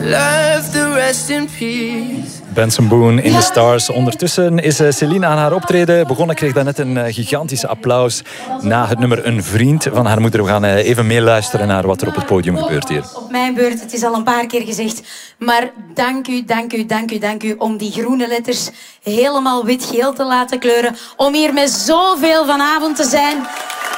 love the rest in peace. Benson Boone in the Stars. Ondertussen is Céline aan haar optreden begonnen. Kreeg daarnet een gigantisch applaus na het nummer Een Vriend van haar moeder. We gaan even meeluisteren naar wat er op het podium gebeurt hier. Op mijn beurt, het is al een paar keer gezegd. Maar dank u, dank u, dank u, dank u om die groene letters helemaal wit-geel te laten kleuren. Om hier met zoveel vanavond te zijn.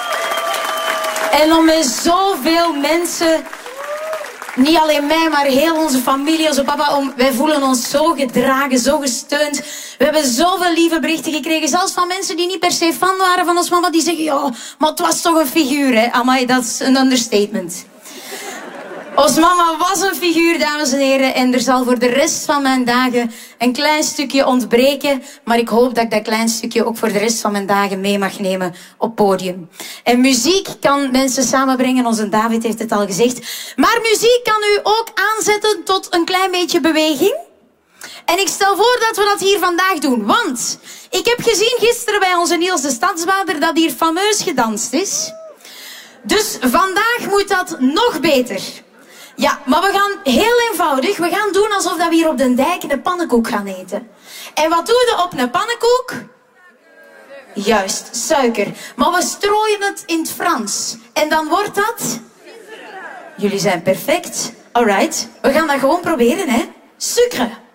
En om met zoveel mensen... Niet alleen mij, maar heel onze familie, onze papa. Wij voelen ons zo gedragen, zo gesteund. We hebben zoveel lieve berichten gekregen. Zelfs van mensen die niet per se fan waren van ons mama. Die zeggen, ja, maar het was toch een figuur, hè. Amai, dat is een understatement. Ons mama was een figuur, dames en heren. En er zal voor de rest van mijn dagen een klein stukje ontbreken. Maar ik hoop dat ik dat klein stukje ook voor de rest van mijn dagen mee mag nemen op podium. En muziek kan mensen samenbrengen. Onze David heeft het al gezegd. Maar muziek kan u ook aanzetten tot een klein beetje beweging. En ik stel voor dat we dat hier vandaag doen. Want ik heb gezien gisteren bij onze Niels de Stadsbader dat hier fameus gedanst is. Dus vandaag moet dat nog beter. Ja, maar we gaan heel eenvoudig. We gaan doen alsof we hier op de dijk een pannenkoek gaan eten. En wat doe je op een pannenkoek? Juist, suiker. Maar we strooien het in het Frans. En dan wordt dat... Jullie zijn perfect. Alright, we gaan dat gewoon proberen, hè. Sucre.